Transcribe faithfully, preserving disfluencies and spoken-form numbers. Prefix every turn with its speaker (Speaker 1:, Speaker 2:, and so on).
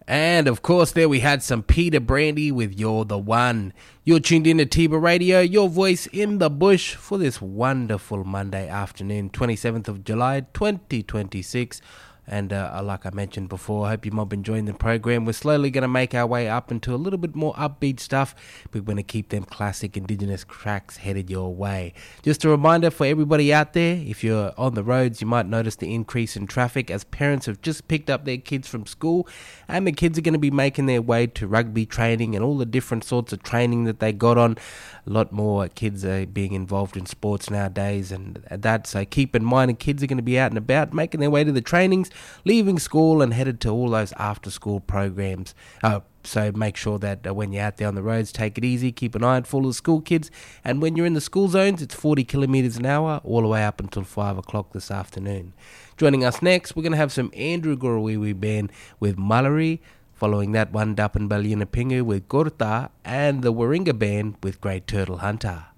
Speaker 1: And of course, there we had some Peter Brandy with You're the One. You're tuned in to Tiba Radio, your voice in the bush for this wonderful Monday afternoon, twenty-seventh of July, twenty twenty-six. And uh, like I mentioned before, I hope you mob enjoying the program. We're slowly going to make our way up into a little bit more upbeat stuff. We're going to keep them classic Indigenous tracks headed your way. Just a reminder for everybody out there, if you're on the roads, you might notice the increase in traffic as parents have just picked up their kids from school, and the kids are going to be making their way to rugby training and all the different sorts of training that they got on. A lot more kids are being involved in sports nowadays and that, so keep in mind, and kids are going to be out and about making their way to the trainings, leaving school and headed to all those after school programs. Uh, so make sure that uh, when you're out there on the roads, take it easy, keep an eye on for all the school kids, and when you're in the school zones, it's forty kilometres an hour all the way up until five o'clock this afternoon. Joining us next, we're going to have some Andrew Gorowiwi Band with Mallory. Following that, one Dapan Balyina Pingu with Gorta, and the Warringa Band with Great Turtle Hunter.